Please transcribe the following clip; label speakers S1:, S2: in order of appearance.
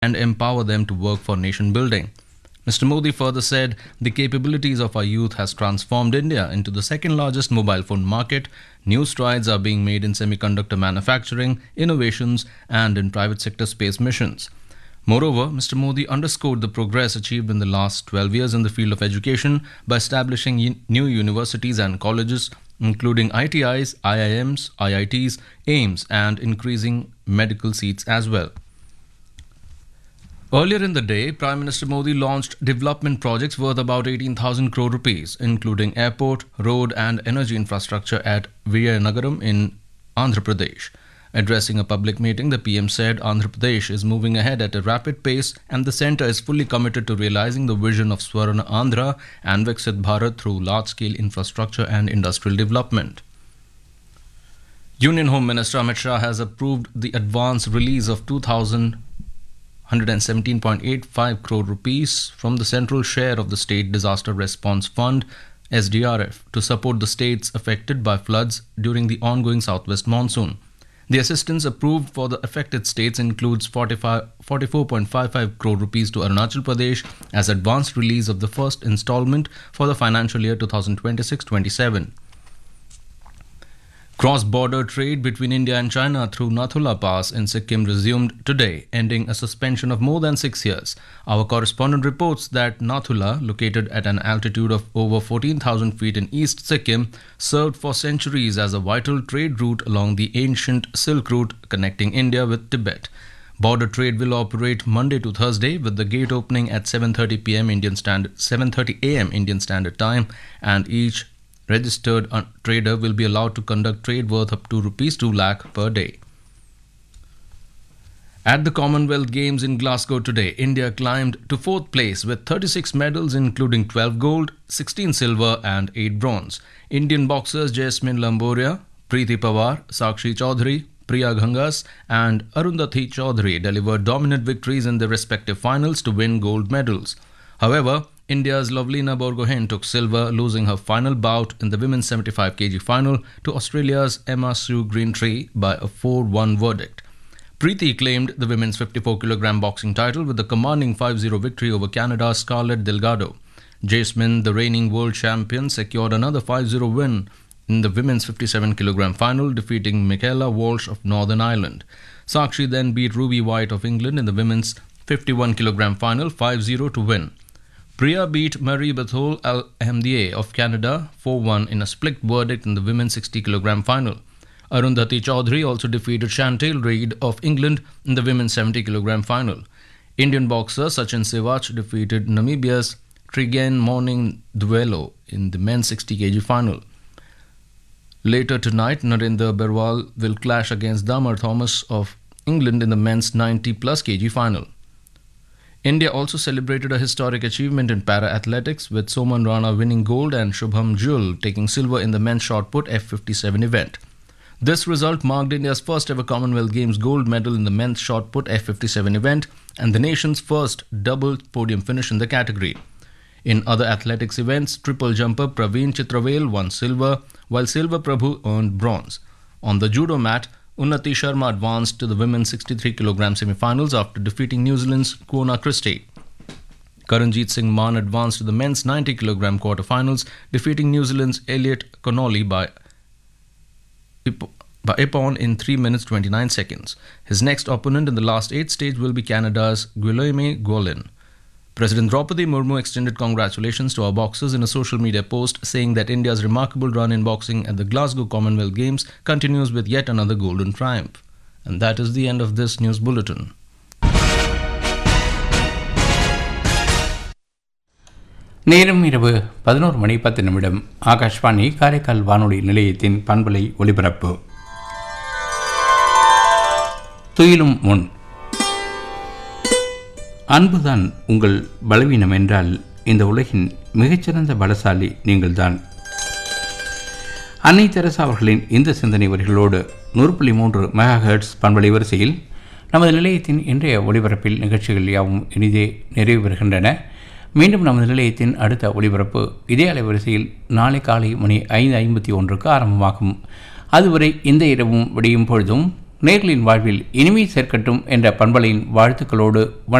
S1: and empower them to work for nation building. Mr. Modi further said the capabilities of our youth has transformed India into the second largest mobile phone market. New strides are being made in semiconductor manufacturing, innovations, and in private sector space missions. Moreover, Mr. Modi underscored the progress achieved in the last 12 years in the field of education by establishing new universities and colleges, including ITIs, IIMs, IITs, AIMS, and increasing medical seats as well. Earlier in the day, Prime Minister Modi launched development projects worth about 18,000 crore rupees, including airport, road and energy infrastructure at Vizianagaram in Andhra Pradesh. Addressing a public meeting, the PM said Andhra Pradesh is moving ahead at a rapid pace and the centre is fully committed to realising the vision of Swarna Andhra and Viksit Bharat through large-scale infrastructure and industrial development. Union Home Minister Amit Shah has approved the advance release of 2,117.85 crore rupees from the central share of the State Disaster Response Fund SDRF to support the states affected by floods during the ongoing southwest monsoon. The assistance approved for the affected states includes 44.55 crore rupees to Arunachal Pradesh as advanced release of the first installment for the financial year 2026-27. Cross-border trade between India and China through Nathula Pass in Sikkim resumed today, ending a suspension of more than 6 years. Our correspondent reports that Nathula, located at an altitude of over 14,000 feet in East Sikkim, served for centuries as a vital trade route along the ancient Silk Route connecting India with Tibet. Border trade will operate Monday to Thursday, with the gate opening at 7:30 a.m. Indian Standard Time, and each registered trader will be allowed to conduct trade worth up to rupees 2 lakh per day. At the Commonwealth Games in Glasgow today, India climbed to 4th place with 36 medals including 12 gold, 16 silver and 8 bronze. Indian boxers Jasmine Lamboria, Preeti Pawar, Sakshi Chaudhary, Priya Ghangas and Arundhati Chaudhary delivered dominant victories in their respective finals to win gold medals. However, India's Lovelina Borgohain took silver, losing her final bout in the women's 75 kg final to Australia's Emma Sue Greentree by a 4-1 verdict. Preeti claimed the women's 54 kg boxing title with a commanding 5-0 victory over Canada's Scarlett Delgado. Jasmine, the reigning world champion, secured another 5-0 win in the women's 57 kg final, defeating Michaela Walsh of Northern Ireland. Sakshi then beat Ruby White of England in the women's 51 kg final 5-0 to win. Priya beat Marie Bethol Al-Ahmadieh of Canada 4-1 in a split verdict in the women's 60 kg final. Arundhati Chaudhary also defeated Chantal Reid of England in the women's 70 kg final. Indian boxer Sachin Sivach defeated Namibia's Trigen Morning Duelo in the men's 60 kg final. Later tonight, Narendra Berwal will clash against Damar Thomas of England in the men's 90+ kg final. India also celebrated a historic achievement in para-athletics with Soman Rana winning gold and Shubham Jul taking silver in the men's shot put F57 event. This result marked India's first ever Commonwealth Games gold medal in the men's shot put F57 event and the nation's first double podium finish in the category. In other athletics events, triple jumper Praveen Chitravel won silver, while Silva Prabhu earned bronze. On the judo mat, Unnati Sharma advanced to the women's 63 kg semi-finals after defeating New Zealand's Quona Christie. Karanjit Singh Mann advanced to the men's 90 kg quarter-finals, defeating New Zealand's Elliot Connolly by Ippon in 3 minutes 29 seconds. His next opponent in the last 8 stage will be Canada's Guillaume Guolin. President Draupadi Murmu extended congratulations to our boxers in a social media post, saying that India's remarkable run in boxing at the Glasgow Commonwealth Games continues with yet another golden triumph. And that is the end of this news bulletin.
S2: நேரம் இரவு 11:10 ஆகாஷ்வாணி காரைக்கால் வானொலி நிலையத்தின் பண்பலை ஒலிபரப்பு. துயிலும் முன் அன்புதான் உங்கள் பலவீனம் என்றால் இந்த உலகின் மிகச்சிறந்த பலசாலி நீங்கள்தான். அன்னை தெரசா அவர்களின் இந்த சிந்தனை வரிகளோடு 100.3 மெகாஹெர்ட்ஸ் பண்பலை வரிசையில் நமது நிலையத்தின் இன்றைய ஒலிபரப்பில் நிகழ்ச்சிகள் யாவும் இனிதே நிறைவு பெறுகின்றன. மீண்டும் நமது நிலையத்தின் அடுத்த ஒலிபரப்பு இதே அலைவரிசையில் நாளை காலை மணி 5:51 ஆரம்பமாகும். அதுவரை இந்த இரவும் விடியும் பொழுதும் நேர்களின் வாழ்வில் இனிமை சேர்க்கட்டும் என்ற பண்பலையின் வாழ்த்துக்களோடு